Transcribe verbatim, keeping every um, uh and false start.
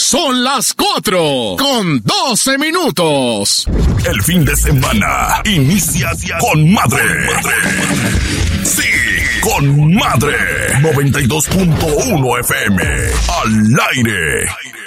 Son las cuatro con doce minutos. El fin de semana inicia con madre. Sí, con madre. noventa y dos punto uno F M. Al aire.